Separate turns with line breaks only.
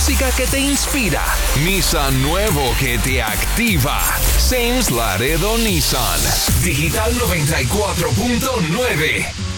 música que te inspira. Nissan nuevo que te activa. Sames Laredo Nissan. Digital 94.9.